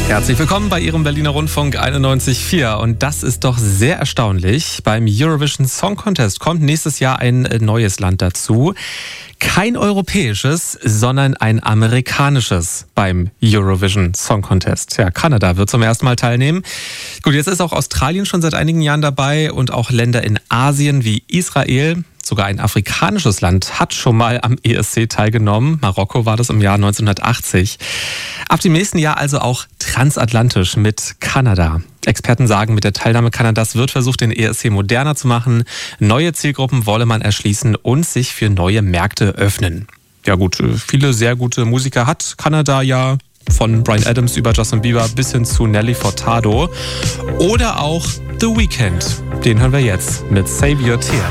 Herzlich willkommen bei Ihrem Berliner Rundfunk 91.4 und das ist doch sehr erstaunlich. Beim Eurovision Song Contest kommt nächstes Jahr ein neues Land dazu. Kein europäisches, sondern ein amerikanisches beim Eurovision Song Contest. Ja, Kanada wird zum ersten Mal teilnehmen. Gut, jetzt ist auch Australien schon seit einigen Jahren dabei und auch Länder in Asien wie Israel. Sogar ein afrikanisches Land hat schon mal am ESC teilgenommen. Marokko war das im Jahr 1980. Ab dem nächsten Jahr also auch transatlantisch mit Kanada. Experten sagen, mit der Teilnahme Kanadas wird versucht, den ESC moderner zu machen. Neue Zielgruppen wolle man erschließen und sich für neue Märkte öffnen. Ja gut, viele sehr gute Musiker hat Kanada ja. Von Bryan Adams über Justin Bieber bis hin zu Nelly Furtado. Oder auch The Weeknd. Den hören wir jetzt mit Save Your Tears.